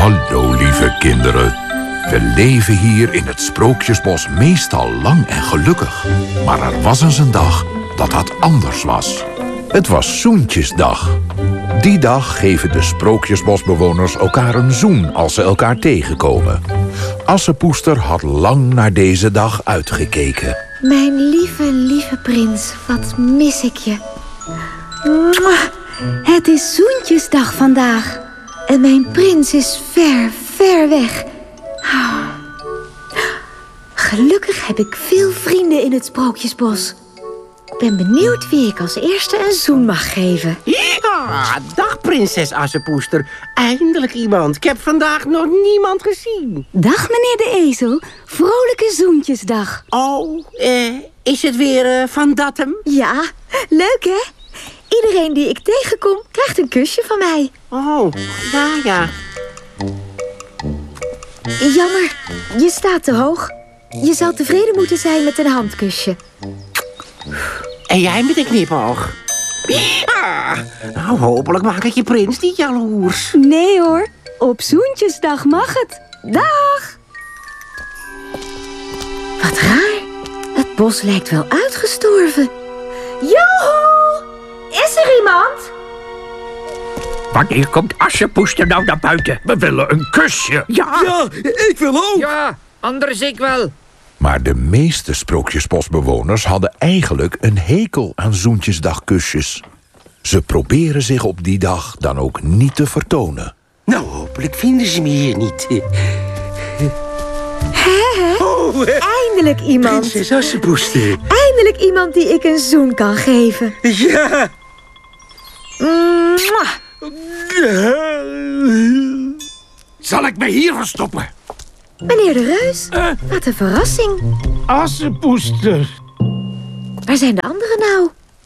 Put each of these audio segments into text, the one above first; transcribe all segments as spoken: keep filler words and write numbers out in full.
Hallo, lieve kinderen. We leven hier in het Sprookjesbos meestal lang en gelukkig. Maar er was eens een dag dat dat anders was. Het was Zoentjesdag. Die dag geven de Sprookjesbosbewoners elkaar een zoen als ze elkaar tegenkomen. Assepoester had lang naar deze dag uitgekeken. Mijn lieve, lieve prins, wat mis ik je. Mwah. Het is Zoentjesdag vandaag. En mijn prins is ver, ver weg. Oh. Gelukkig heb ik veel vrienden in het Sprookjesbos. Ik ben benieuwd wie ik als eerste een zoen mag geven. Ja, dag prinses Assepoester. Eindelijk iemand. Ik heb vandaag nog niemand gezien. Dag meneer de ezel. Vrolijke Zoentjesdag. Oh, eh, is het weer uh, van Dattem? Ja, leuk hè? Iedereen die ik tegenkom krijgt een kusje van mij. Oh, ja, ja. Jammer, je staat te hoog. Je zou tevreden moeten zijn met een handkusje. En jij met een knipoog. Ja. Nou, hopelijk maak ik je prins niet jaloers. Nee hoor, op Zoentjesdag mag het. Dag! Wat raar, het bos lijkt wel uitgestorven. Joho! Is er iemand? Wanneer komt Assepoester nou naar buiten? We willen een kusje. Ja, Ja, ik wil ook. ja, anders ik wel. Maar de meeste Sprookjesbosbewoners hadden eigenlijk een hekel aan Zoentjesdagkusjes. Ze proberen zich op die dag dan ook niet te vertonen. Nou, hopelijk vinden ze me hier niet. Hè? Oh, eh, Eindelijk iemand. prinses Assepoester. Eindelijk iemand die ik een zoen kan geven. Ja. Mwah. Zal ik me hier verstoppen? Meneer de Reus, wat een verrassing. Assepoester. Waar zijn de anderen nou?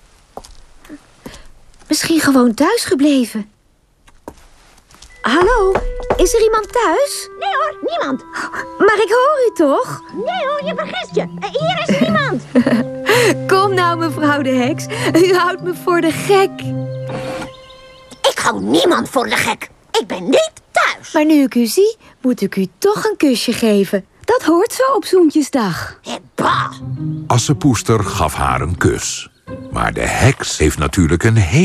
Misschien gewoon thuis gebleven. Hallo, is er iemand thuis? Nee hoor, niemand. Maar ik hoor u toch? Nee hoor, je vergist je. Uh, hier is niemand. Kom nou, mevrouw de heks. U houdt me voor de gek. Ik hou niemand voor de gek. Ik ben niet thuis. Maar nu ik u zie, moet ik u toch een kusje geven. Dat hoort zo op Zoentjesdag. Eh, bah. Assepoester gaf haar een kus. Maar de heks heeft natuurlijk een hele